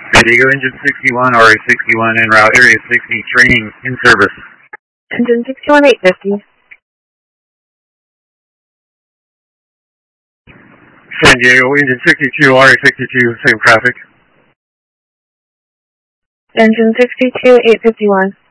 San Diego Engine 61, RA61 en route, Area 60, training in service. Engine 61, 850. San Diego Engine 62, RA62, same traffic. Engine 62, 851.